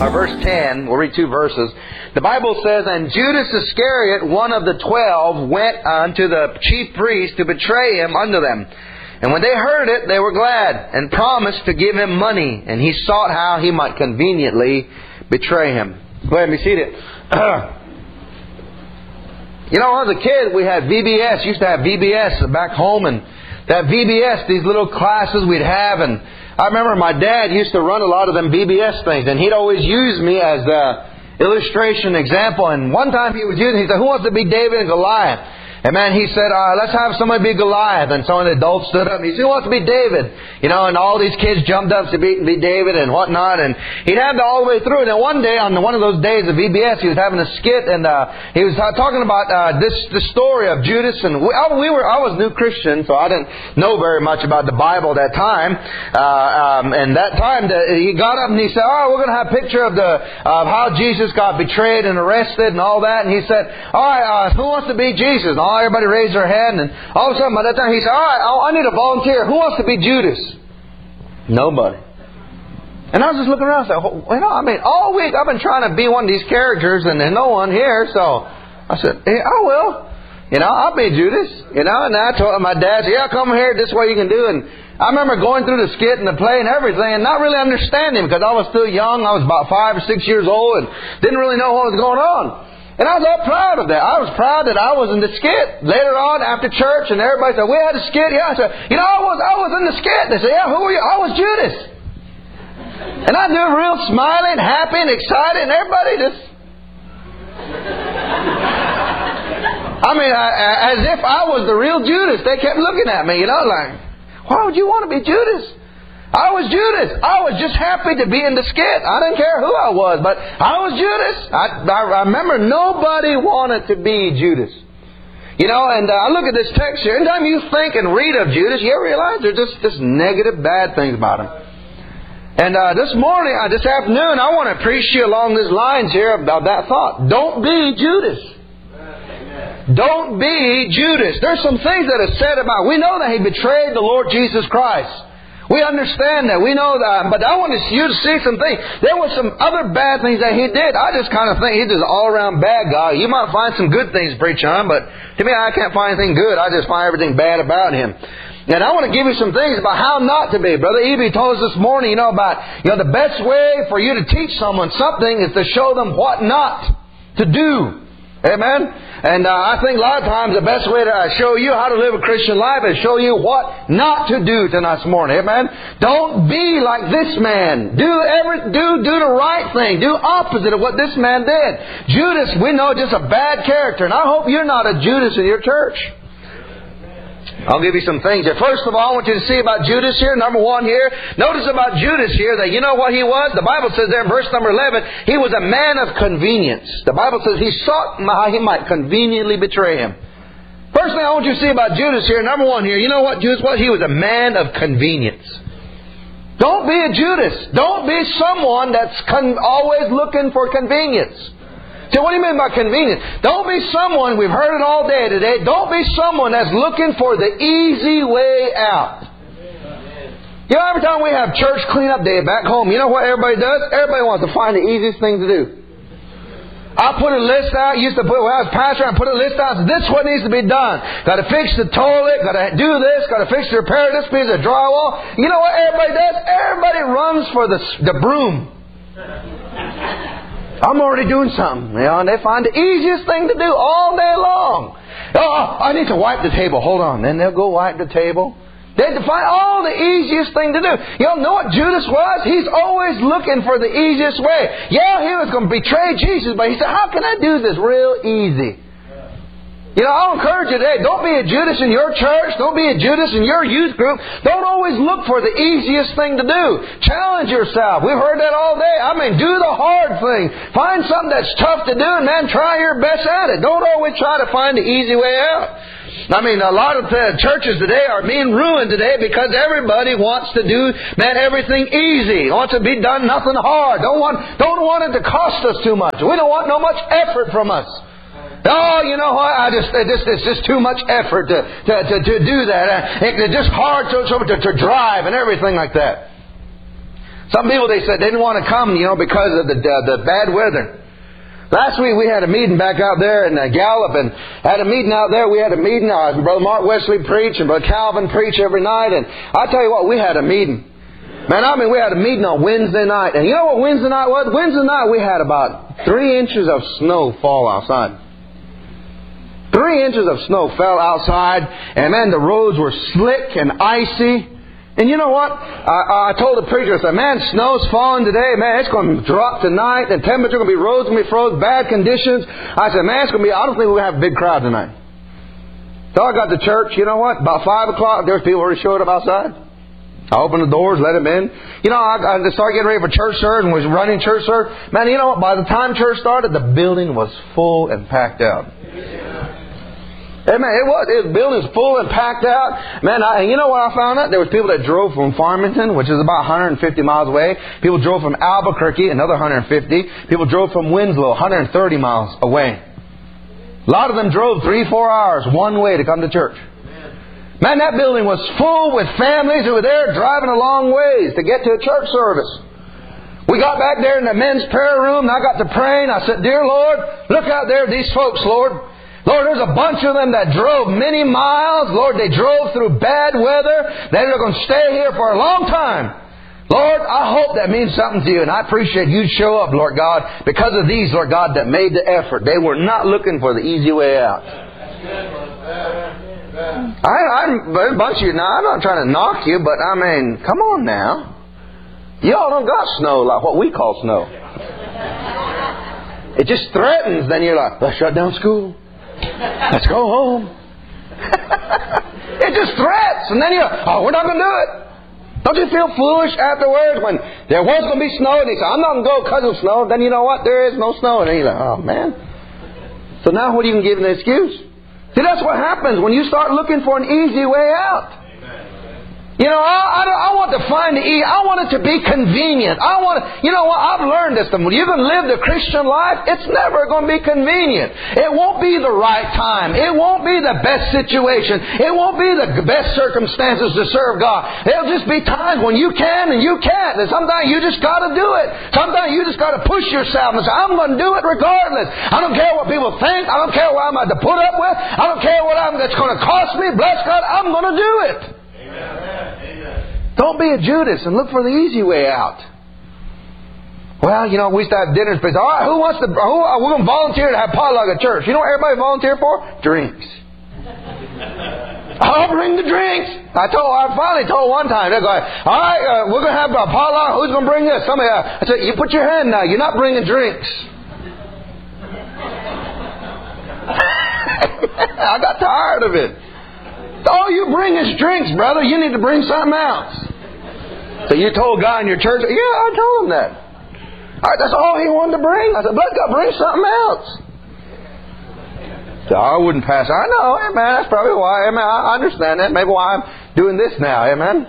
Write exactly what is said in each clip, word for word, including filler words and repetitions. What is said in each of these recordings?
or verse ten. We'll read two verses. The Bible says, "And Judas Iscariot, one of the twelve, went unto the chief priests to betray him unto them. And when they heard it, they were glad, and promised to give him money. And he sought how he might conveniently betray him." Go ahead and be seated. You know, as a kid, we had V B S. Used to have V B S back home, and that V B S, these little classes we'd have, and I remember my dad used to run a lot of them V B S things, and he'd always use me as the illustration example. And one time he was using, he said, "Who wants to be David and Goliath?" And man, he said, uh, let's have somebody be Goliath. And some of the adults stood up and he said, "Who wants to be David?" You know, and all these kids jumped up to be, be David and whatnot. And he'd have it all the way through. And then one day, on one of those days of V B S, he was having a skit, and uh, he was talking about uh, this the story of Judas. And we, I, we were I was new Christian, so I didn't know very much about the Bible at that time. Uh, um, and that time, the, he got up and he said, "All right, we're going to have a picture of the of how Jesus got betrayed and arrested and all that." And he said, "All right, uh, who wants to be Jesus?" And all everybody raised their hand, and all of a sudden by that time he said, "All right, I need a volunteer. Who wants to be Judas?" Nobody. And I was just looking around and said, you know, I mean, all week I've been trying to be one of these characters, and there's no one here, so I said, hey, I will. You know, I'll be Judas. You know, and I told my dad, "Yeah, come here, this is what you can do." And I remember going through the skit and the play and everything and not really understanding, because I was still young. I was about five or six years old and didn't really know what was going on. And I was all proud of that. I was proud that I was in the skit. Later on, after church, and everybody said, "We had a skit." Yeah, I said, "You know, I was I was in the skit." They said, "Yeah, who were you?" "I was Judas." And I do real smiling, happy, and excited, and everybody just... I mean, I, as if I was the real Judas. They kept looking at me, you know, like, why would you want to be Judas? I was Judas. I was just happy to be in the skit. I didn't care who I was, but I was Judas. I, I, I remember nobody wanted to be Judas. You know, and uh, I look at this text here. Anytime you think and read of Judas, you realize there's just, just negative, bad things about him. And uh, this morning, uh, this afternoon, I want to preach to you along these lines here about that thought. Don't be Judas. Don't be Judas. There's some things that are said about. We know that he betrayed the Lord Jesus Christ. We understand that. We know that. But I want you to see some things. There were some other bad things that he did. I just kind of think he's just an all-around bad guy. You might find some good things to preach on, but to me, I can't find anything good. I just find everything bad about him. And I want to give you some things about how not to be. Brother Eby told us this morning, you know, about, you know, the best way for you to teach someone something is to show them what not to do. Amen? And uh, I think a lot of times the best way to uh, show you how to live a Christian life is show you what not to do tonight this morning. Amen? Don't be like this man. Do every do do the right thing. Do opposite of what this man did. Judas, we know, just a bad character. And I hope you're not a Judas in your church. I'll give you some things here. First of all, I want you to see about Judas here. Number one here. Notice about Judas here that you know what he was? The Bible says there in verse number eleven, he was a man of convenience. The Bible says he sought how he might conveniently betray him. First thing I want you to see about Judas here, number one here, you know what Judas was? He was a man of convenience. Don't be a Judas. Don't be someone that's con- always looking for convenience. So what do you mean by convenience? Don't be someone, we've heard it all day today, don't be someone that's looking for the easy way out. You know, every time we have church cleanup day back home, you know what everybody does? Everybody wants to find the easiest thing to do. I put a list out, used to put, when I was pastor, I put a list out, this is what needs to be done. Got to fix the toilet, got to do this, got to fix the repair this piece of drywall. You know what everybody does? Everybody runs for the, the broom. I'm already doing something. You know, and they find the easiest thing to do all day long. Oh, I need to wipe the table. Hold on. Then they'll go wipe the table. They find all the easiest thing to do. You know what Judas was? He's always looking for the easiest way. Yeah, he was going to betray Jesus, but he said, how can I do this real easy? You know, I'll encourage you today, don't be a Judas in your church. Don't be a Judas in your youth group. Don't always look for the easiest thing to do. Challenge yourself. We've heard that all day. I mean, do the hard thing. Find something that's tough to do and then try your best at it. Don't always try to find the easy way out. I mean, a lot of the churches today are being ruined today because everybody wants to do, man, everything easy. Wants to be done nothing hard. Don't want, don't want it to cost us too much. We don't want no much effort from us. Oh, you know what? I just, it just, it's just too much effort to, to, to, to do that. It's just hard to, to, to drive and everything like that. Some people, they said they didn't want to come, you know, because of the uh, the bad weather. Last week we had a meeting back out there in uh, Gallup, and had a meeting out there. We had a meeting. Uh, Brother Mark Wesley preached, and Brother Calvin preached every night. And I tell you what, we had a meeting. Man, I mean, we had a meeting on Wednesday night. And you know what Wednesday night was? Wednesday night we had about three inches of snow fall outside. Three inches of snow fell outside, and man, the roads were slick and icy. And you know what? I, I told the preacher, I said, man, snow's falling today. Man, it's going to drop tonight. The temperature going to be, roads going to be frozen, bad conditions. I said, man, it's going to be, I don't think we're going to have a big crowd tonight. So I got to church. You know what? About five o'clock, there's people already showed up outside. I opened the doors, let them in. You know, I, I started getting ready for church service and was running church service. Man, you know what? By the time church started, the building was full and packed out. Amen. It was. The building was full and packed out. Man, I, and you know what I found out? There was people that drove from Farmington, which is about one hundred fifty miles away. People drove from Albuquerque, another one hundred fifty. People drove from Winslow, one hundred thirty miles away. A lot of them drove three, four hours one way to come to church. Man, that building was full with families who were there driving a long ways to get to a church service. We got back there in the men's prayer room, and I got to praying. I said, Dear Lord, look out there, these folks, Lord. Lord, there's a bunch of them that drove many miles. Lord, they drove through bad weather. They're going to stay here for a long time. Lord, I hope that means something to you, and I appreciate you show up, Lord God, because of these, Lord God, that made the effort. They were not looking for the easy way out. I, I'm a bunch of you now. I'm not trying to knock you, but I mean, come on now. Y'all don't got snow like what we call snow. It just threatens. Then you're like, let's shut down school. Let's go home. It just threats. And then you're like, oh, we're not going to do it. Don't you feel foolish afterwards when there was going to be snow and he said, I'm not going to go because of snow. Then you know what? There is no snow. And then you're like, oh, man. So now what are you going to give an excuse? See, that's what happens when you start looking for an easy way out. You know, I, I, I want to find the easy. I want it to be convenient. I want to, you know what? I've learned this. When you can live the Christian life, it's never going to be convenient. It won't be the right time. It won't be the best situation. It won't be the best circumstances to serve God. There'll just be times when you can and you can't. And sometimes you just got to do it. Sometimes you just got to push yourself and say, I'm going to do it regardless. I don't care what people think. I don't care what I'm going to put up with. I don't care what I'm, that's going to cost me. Bless God, I'm going to do it. Amen. Don't be a Judas and look for the easy way out. Well, you know, we used to have dinners. All right, who wants to? Who, we're going to volunteer to have potluck at church. You know what everybody volunteer for? Drinks. I'll bring the drinks. I told. I finally told one time. They're going, all right, uh, we're going to have a potluck. Who's going to bring this? Somebody. Uh, I said, you put your hand now. You're not bringing drinks. I got tired of it. All you bring is drinks, brother. You need to bring something else. So you told a guy in your church, yeah, I told him that. All right, that's all he wanted to bring. I said, but God, bring something else. So I wouldn't pass. I know, amen. That's probably why. Amen. I understand that. Maybe why I'm doing this now. Amen.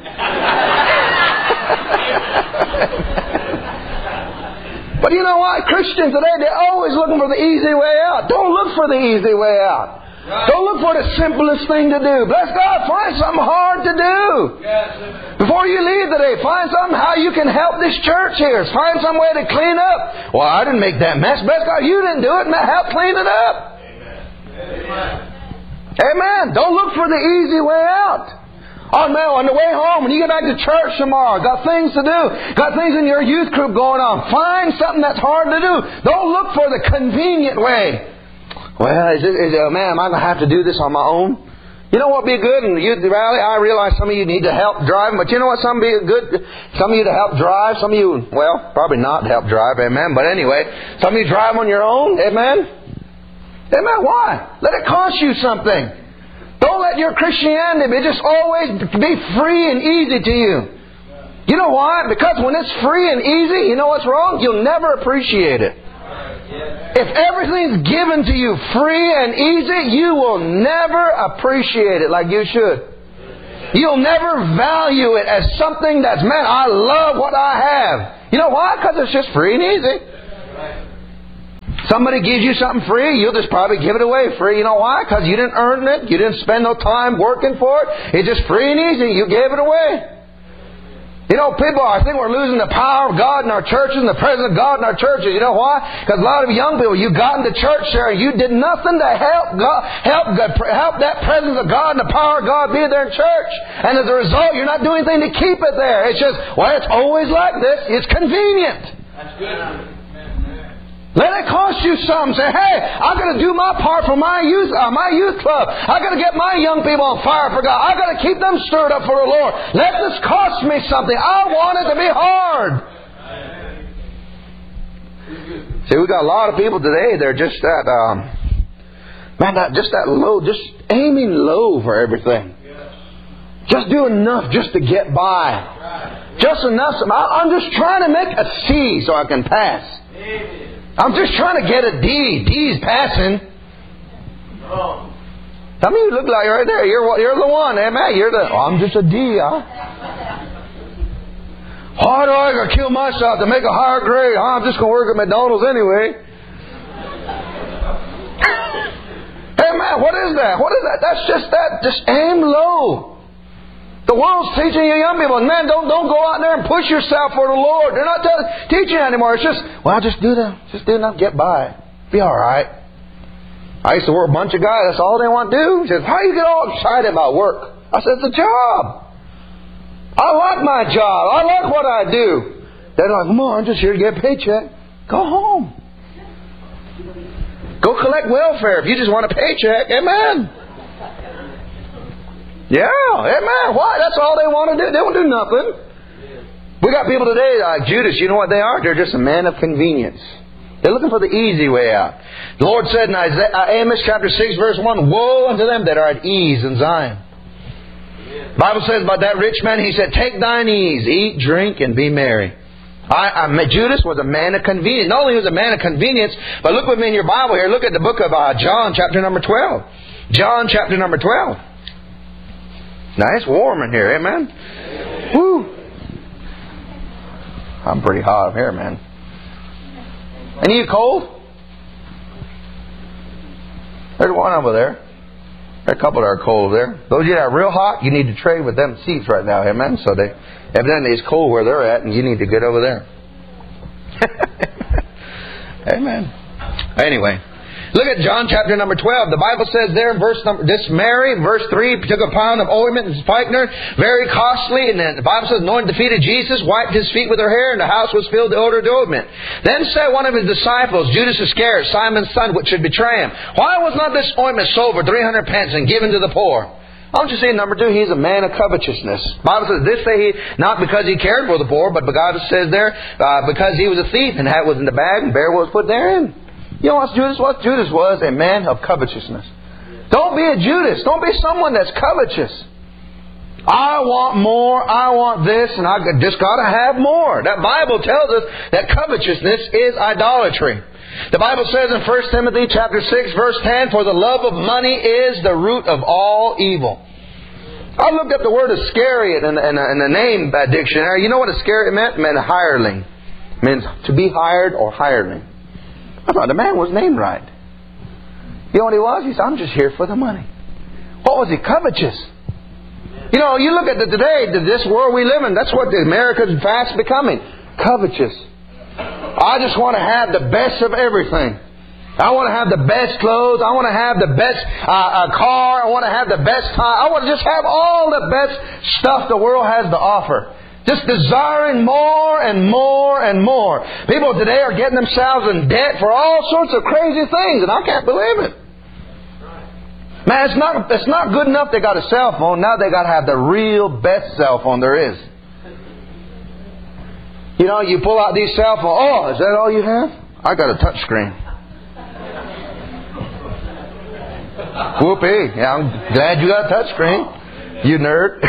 But you know what? Christians today, they're always looking for the easy way out. Don't look for the easy way out. Right. Don't look for the simplest thing to do. Bless God, find something hard to do. Yes. Before you leave today, find something how you can help this church here. Find some way to clean up. Well, I didn't make that mess. Bless God, you didn't do it. Help clean it up. Amen. Amen. Don't look for the easy way out. Oh no, on the way home, when you get back to church tomorrow, got things to do, got things in your youth group going on. Find something that's hard to do. Don't look for the convenient way. Well, is it, is it, man, am I going to have to do this on my own? You know what would be good? And youth rally, I realize some of you need to help drive, but you know what? Some be good. Some of you to help drive. Some of you, well, probably not to help drive. Amen. But anyway, some of you drive on your own. Amen. Amen. Why? Let it cost you something. Don't let your Christianity be just always be free and easy to you. You know why? Because when it's free and easy, you know what's wrong? You'll never appreciate it. If everything's given to you free and easy, you will never appreciate it like you should. You'll never value it as something that's, man, I love what I have. You know why? Because it's just free and easy. Somebody gives you something free, you'll just probably give it away free. You know why? Because you didn't earn it. You didn't spend no time working for it. It's just free and easy. You gave it away. You know, people, I think we're losing the power of God in our churches and the presence of God in our churches. You know why? Because a lot of young people, you got into church there and you did nothing to help God, help God, help that presence of God and the power of God be there in church. And as a result, you're not doing anything to keep it there. It's just, well, it's always like this. It's convenient. That's good. Let it cost you something. Say, hey, I've got to do my part for my youth, uh, my youth club. I've got to get my young people on fire for God. I've got to keep them stirred up for the Lord. Let this cost me something. I want it to be hard. See, we got a lot of people today. They're just that, um, man, that, just that low, just aiming low for everything. Just do enough just to get by. Just enough. I'm just trying to make a C so I can pass. I'm just trying to get a D. D's passing. Some of you look like right there. You're you're the one, eh, man? You're the. Oh, I'm just a D, huh? Why do I gotta kill myself to make a higher grade? Oh, I'm just gonna work at McDonald's anyway. Hey, man, what is that? What is that? That's just that. Just aim low. The world's teaching you young people, man, don't don't go out there and push yourself for the Lord. They're not t- teaching you anymore. It's just, well, just do that. Just do enough, get by. Be all right. I used to work with a bunch of guys. That's all they want to do. He says, how do you get all excited about work? I said, it's a job. I like my job. I like what I do. They're like, come on, I'm just here to get a paycheck. Go home. Go collect welfare if you just want a paycheck. Amen. Yeah, amen. Why? That's all they want to do. They won't do nothing. We got people today like Judas. You know what they are? They're just a man of convenience. They're looking for the easy way out. The Lord said in Isaiah, Amos chapter six verse one, woe unto them that are at ease in Zion. The Bible says about that rich man, he said, take thine ease, eat, drink, and be merry. I, I, Judas was a man of convenience. Not only was he a man of convenience, but look with me in your Bible here. Look at the book of uh, John chapter number twelve. John chapter number twelve. Now it's warm in here, amen? Woo! I'm pretty hot up here, man. Any of you cold? There's one over there. There's a couple that are cold there. Those of you that are real hot, you need to trade with them seats right now, amen? So they evidently it's cold where they're at, and you need to get over there. Amen. Anyway. Look at John chapter number twelve. The Bible says there in verse number, this Mary, verse three, took a pound of ointment and spikenard, very costly. And then the Bible says, anointed the feet of Jesus, wiped his feet with her hair, and the house was filled with the odor of the ointment. Then said one of his disciples, Judas Iscariot, Simon's son, which should betray him, why was not this ointment sold for three hundred pence and given to the poor? I want you to see, number two, he's a man of covetousness. The Bible says, this say he, not because he cared for the poor, but God says there, uh, because he was a thief, and hat was in the bag, and bear was put therein. You know what Judas was? Judas was a man of covetousness. Don't be a Judas. Don't be someone that's covetous. I want more. I want this. And I just got to have more. That Bible tells us that covetousness is idolatry. The Bible says in First Timothy chapter six verse ten, for the love of money is the root of all evil. I looked up the word Iscariot in, in, in the name dictionary. You know what Iscariot meant? It meant hireling. It means to be hired or hireling. I thought the man was named right. You know what he was? He said, I'm just here for the money. What was he? Covetous. You know, you look at the today, this world we live in, that's what America's fast becoming. Covetous. I just want to have the best of everything. I want to have the best clothes. I want to have the best uh, uh, car. I want to have the best time. I want to just have all the best stuff the world has to offer. Just desiring more and more and more. People today are getting themselves in debt for all sorts of crazy things, and I can't believe it. Man, it's not it's not good enough they got a cell phone. Now they got to have the real best cell phone there is. You know, you pull out these cell phones. Oh, is that all you have? I got a touch screen. Whoopee. Yeah, I'm glad you got a touch screen. You nerd.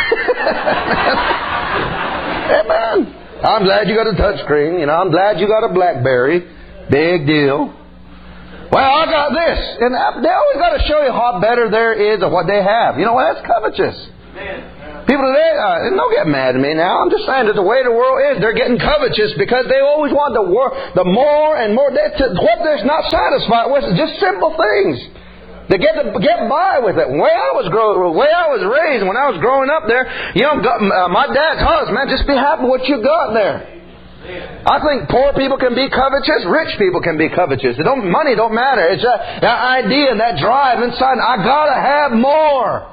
Amen. I'm glad you got a touch screen. You know, I'm glad you got a BlackBerry. Big deal. Well, I got this. And they always got to show you how better there is of what they have. You know what? That's covetous. People today, uh, don't get mad at me now. I'm just saying that the way the world is, they're getting covetous because they always want the, wor- the more and more. They, to, what they're not satisfied with is just simple things. To get to get by with it. The way I was grow, the way I was raised, when I was growing up there, you know, uh, my dad taught us, man, just be happy with what you got there. I think poor people can be covetous, rich people can be covetous. It don't, money don't matter. It's that, that idea and that drive inside. I gotta have more.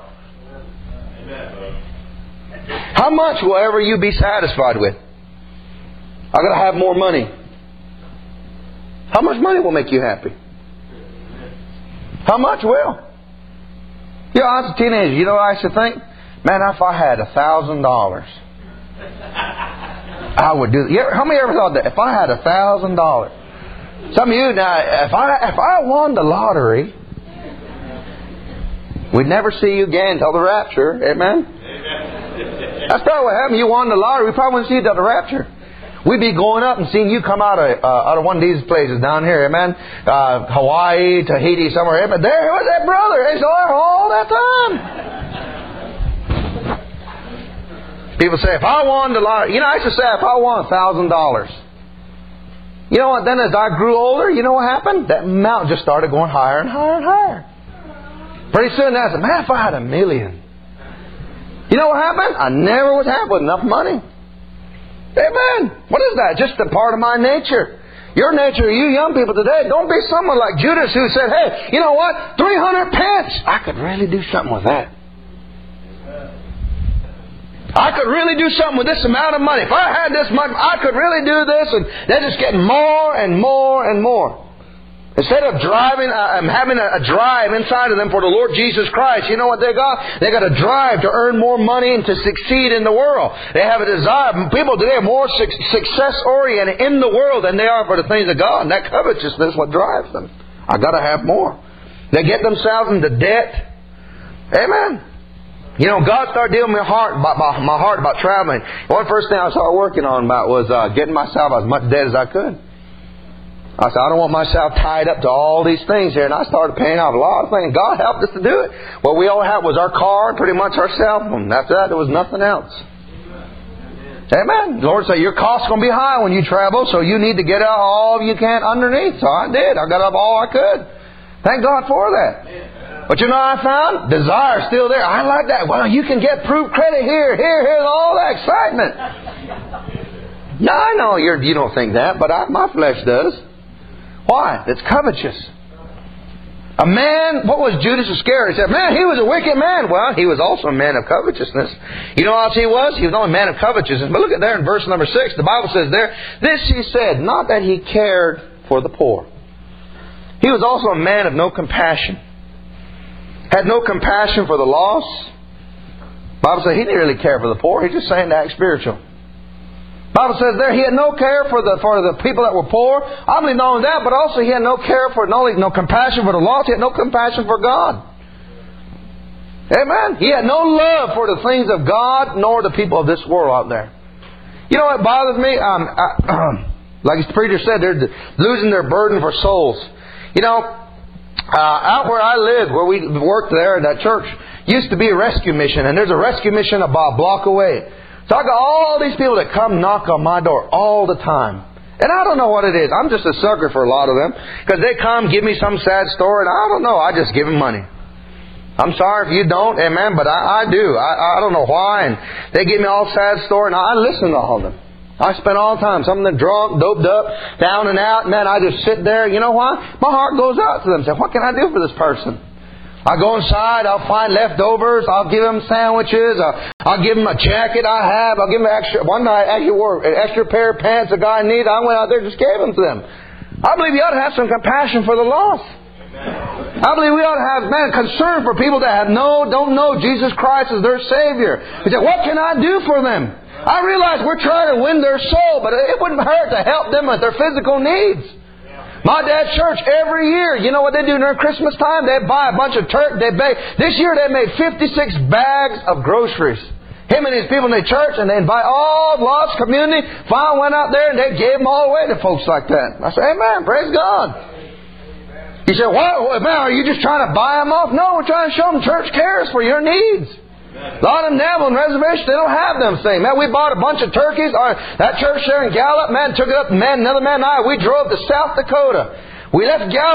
How much will ever you be satisfied with? I gotta have more money. How much money will make you happy? How much will? You know, I was a teenager. You know what I used to think? Man, if I had a thousand dollars, I would do. You ever, how many ever thought that? If I had a thousand dollars, some of you now, if I if I won the lottery, we'd never see you again until the rapture. Amen. That's probably what happened. You won the lottery, we probably wouldn't see you until the rapture. We'd be going up and seeing you come out of uh, out of one of these places down here, amen. Uh, Hawaii, Tahiti, somewhere. But there was that brother. He's there all that time. People say, if I won the lottery, you know, I used to say, if I won a thousand dollars, you know what? Then as I grew older, you know what happened? That amount just started going higher and higher and higher. Pretty soon, I said, man, if I had a million, you know what happened? I never was happy with enough money. Amen. What is that? Just a part of my nature. Your nature, you young people today, don't be someone like Judas who said, hey, you know what? three hundred pence. I could really do something with that. I could really do something with this amount of money. If I had this much, I could really do this. And they're just getting more and more and more. Instead of driving, uh, having a, a drive inside of them for the Lord Jesus Christ, you know what they got? They got a drive to earn more money and to succeed in the world. They have a desire. People today are more su- success-oriented in the world than they are for the things of God. And that covetousness is what drives them. I got to have more. They get themselves into debt. Amen. You know, God started dealing with my heart about my, my heart about traveling. One first thing I started working on about was uh, getting myself as much debt as I could. I said, I don't want myself tied up to all these things here. And I started paying off a lot of things. God helped us to do it. What we all had was our car, pretty much our cell phone. After that, there was nothing else. Amen. The Lord said, your cost's going to be high when you travel, so you need to get out all you can underneath. So I did. I got up all I could. Thank God for that. But you know what I found? Desire still there. I like that. Well, you can get proof credit here, here, here's all that excitement. No, I know you're, you don't think that, but I, my flesh does. Why? It's covetous. A man, what was Judas Iscariot? He said, man, he was a wicked man. Well, he was also a man of covetousness. You know what else he was? He was only a man of covetousness. But look at there in verse number six. The Bible says there, this he said, not that he cared for the poor. He was also a man of no compassion. Had no compassion for the lost. The Bible says he didn't really care for the poor. He's just saying to act spiritual. The Bible says there he had no care for the for the people that were poor. I believe not only that, but also he had no care for, not only no compassion for the lost, he had no compassion for God. Amen. He had no love for the things of God nor the people of this world out there. You know what bothers me? Um, I, um, like the preacher said, they're losing their burden for souls. You know, uh, out where I lived, where we worked there in that church, used to be a rescue mission, and there's a rescue mission about a block away. So I got all these people that come knock on my door all the time. And I don't know what it is. I'm just a sucker for a lot of them. Because they come, give me some sad story, and I don't know. I just give them money. I'm sorry if you don't, amen, but I, I do. I, I don't know why. And they give me all sad story, and I listen to all of them. I spend all the time. Some of them drunk, doped up, down and out. Man, I just sit there. You know why? My heart goes out to them. Say, what can I do for this person? I go inside, I'll find leftovers, I'll give them sandwiches, I'll, I'll give them a jacket I have, I'll give them extra. One night I actually wore an extra pair of pants a guy needed. I went out there and just gave them to them. I believe you ought to have some compassion for the lost. I believe we ought to have, man, concern for people that have no, don't know Jesus Christ as their Savior. He said, what can I do for them? I realize we're trying to win their soul, but it wouldn't hurt to help them with their physical needs. My dad's church, every year, you know what they do during Christmas time? They buy a bunch of turkey. They bake. This year they made fifty-six bags of groceries. Him and his people in the church, and they invite all the lost community. Finally went out there and they gave them all away to folks like that. I said, amen, praise God. He said, what, man, are you just trying to buy them off? No, we're trying to show them church cares for your needs. A lot of them down on reservations, they don't have them things. Man, we bought a bunch of turkeys. Our, that church there in Gallup, man, took it up. Man, another man and I, we drove to South Dakota. We left Gallup.